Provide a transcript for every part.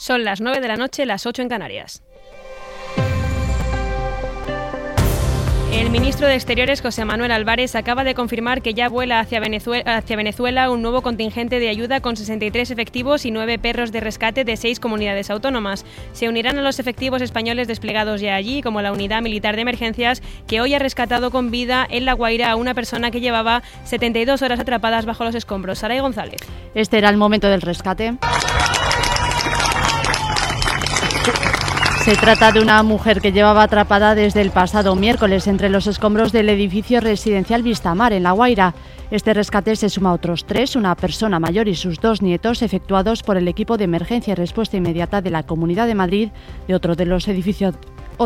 Son las 9 de la noche, las 8 en Canarias. El ministro de Exteriores, José Manuel Álvarez, acaba de confirmar que ya vuela hacia Venezuela un nuevo contingente de ayuda con 63 efectivos y 9 perros de rescate de 6 comunidades autónomas. Se unirán a los efectivos españoles desplegados ya allí, como la Unidad Militar de Emergencias, que hoy ha rescatado con vida en La Guaira a una persona que llevaba 72 horas atrapadas bajo los escombros. Saray González. Este era el momento del rescate. Se trata de una mujer que llevaba atrapada desde el pasado miércoles entre los escombros del edificio residencial Vistamar, en La Guaira. Este rescate se suma a otros 3, una persona mayor y sus 2 nietos, efectuados por el equipo de emergencia y respuesta inmediata de la Comunidad de Madrid, de otro de los edificios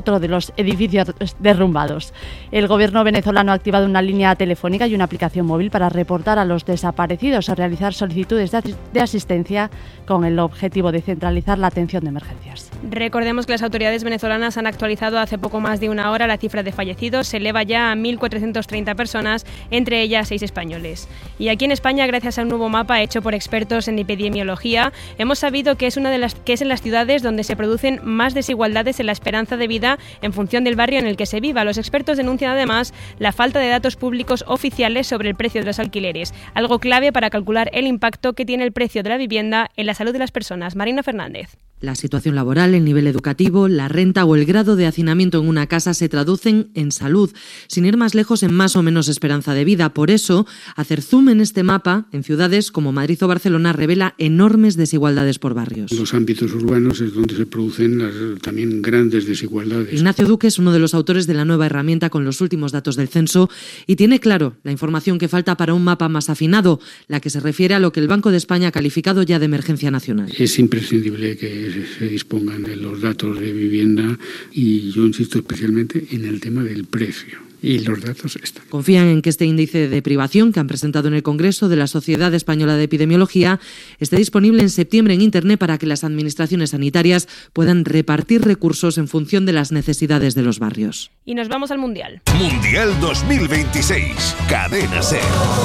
derrumbados. El gobierno venezolano ha activado una línea telefónica y una aplicación móvil para reportar a los desaparecidos o realizar solicitudes de asistencia con el objetivo de centralizar la atención de emergencias. Recordemos que las autoridades venezolanas han actualizado hace poco más de una hora la cifra de fallecidos. Se eleva ya a 1.430 personas, entre ellas 6 españoles. Y aquí en España, gracias a un nuevo mapa hecho por expertos en epidemiología, hemos sabido que es en las ciudades donde se producen más desigualdades en la esperanza de vida en función del barrio en el que se viva. Los expertos denuncian además la falta de datos públicos oficiales sobre el precio de los alquileres, algo clave para calcular el impacto que tiene el precio de la vivienda en la salud de las personas. Marina Fernández. La situación laboral, el nivel educativo, la renta o el grado de hacinamiento en una casa se traducen en salud, sin ir más lejos en más o menos esperanza de vida. Por eso, hacer zoom en este mapa, en ciudades como Madrid o Barcelona, revela enormes desigualdades por barrios. Los ámbitos urbanos es donde se producen también grandes desigualdades. Ignacio Duque es uno de los autores de la nueva herramienta con los últimos datos del censo y tiene claro la información que falta para un mapa más afinado, la que se refiere a lo que el Banco de España ha calificado ya de emergencia nacional. Es imprescindible que se dispongan de los datos de vivienda y yo insisto especialmente en el tema del precio. Y los datos están. Confían en que este índice de privación que han presentado en el Congreso de la Sociedad Española de Epidemiología esté disponible en septiembre en Internet para que las administraciones sanitarias puedan repartir recursos en función de las necesidades de los barrios. Y nos vamos al Mundial. Mundial 2026. Cadena SER.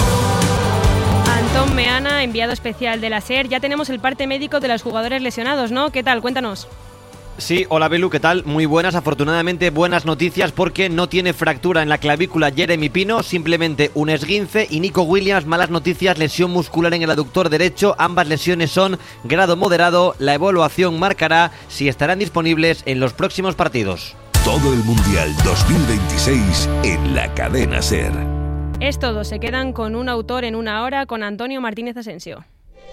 Antón Meana, enviado especial de la SER. Ya tenemos el parte médico de los jugadores lesionados, ¿no? ¿Qué tal? Cuéntanos. Sí, hola Belu, ¿qué tal? Muy buenas, afortunadamente buenas noticias porque no tiene fractura en la clavícula Jeremy Pino, simplemente un esguince, y Nico Williams, malas noticias, lesión muscular en el aductor derecho, ambas lesiones son grado moderado, la evaluación marcará si estarán disponibles en los próximos partidos. Todo el Mundial 2026 en la cadena SER. Es todo, se quedan con un autor en una hora, con Antonio Martínez Asensio.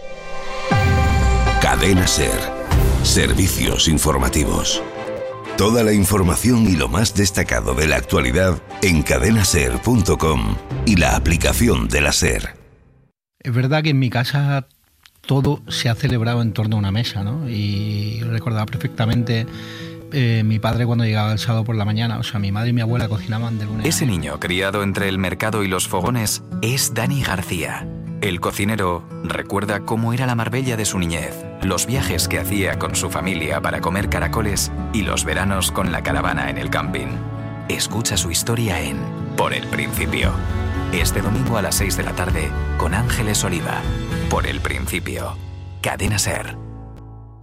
Cadena SER. Servicios informativos. Toda la información y lo más destacado de la actualidad en cadenaser.com y la aplicación de la SER. Es verdad que en mi casa todo se ha celebrado en torno a una mesa, ¿no? Y recordaba perfectamente mi padre cuando llegaba el sábado por la mañana. O sea, mi madre y mi abuela cocinaban de lunes. Ese niño criado entre el mercado y los fogones es Dani García. El cocinero recuerda cómo era la Marbella de su niñez, los viajes que hacía con su familia para comer caracoles y los veranos con la caravana en el camping. Escucha su historia en Por el Principio. Este domingo a las 6 de la tarde con Ángeles Oliva. Por el Principio. Cadena SER.